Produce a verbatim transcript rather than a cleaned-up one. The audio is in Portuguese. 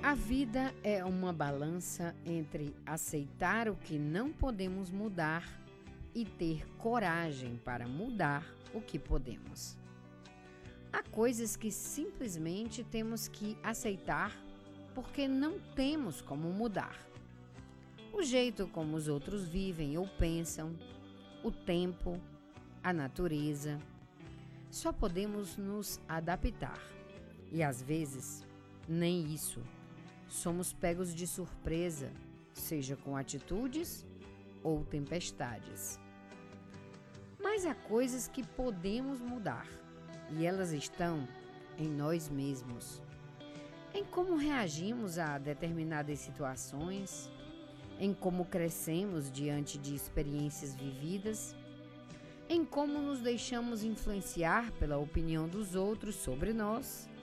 A vida é uma balança entre aceitar o que não podemos mudar e ter coragem para mudar o que podemos. Há coisas que simplesmente temos que aceitar porque não temos como mudar. O jeito como os outros vivem ou pensam, o tempo, a natureza. Só podemos nos adaptar. E às vezes, nem isso. Somos pegos de surpresa, seja com atitudes ou tempestades. Mas há coisas que podemos mudar, e elas estão em nós mesmos. Em como reagimos a determinadas situações, em como crescemos diante de experiências vividas, em como nos deixamos influenciar pela opinião dos outros sobre nós